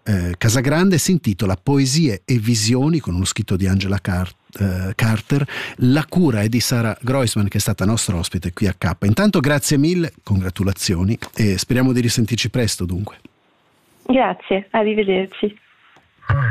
Casagrande, si intitola Poesie e visioni, con uno scritto di Angela Carter. La cura è di Sara Groisman, che è stata nostra ospite qui a K. Intanto grazie mille, congratulazioni e speriamo di risentirci presto dunque. Grazie, arrivederci.